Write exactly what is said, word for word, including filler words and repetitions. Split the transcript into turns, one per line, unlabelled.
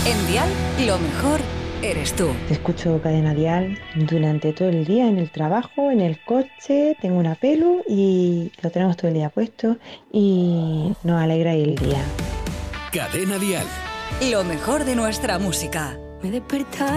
En Dial, lo mejor eres tú.
Te escucho Cadena Dial durante todo el día, en el trabajo, en el coche, tengo una pelu y lo tenemos todo el día puesto y nos alegra el día.
Cadena Dial.
Lo mejor de nuestra música.
Me he despertado